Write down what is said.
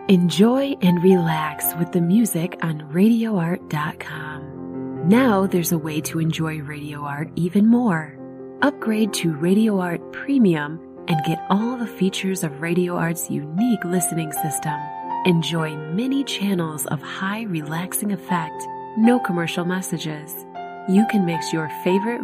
Enjoy and relax with the music on RadioArt.com. Now there's a way to enjoy Radio Art even more. Upgrade to Radio Art Premium and get all the features of Radio Art's unique listening system. Enjoy many channels of high relaxing effect, no commercial messages. You can mix your favorite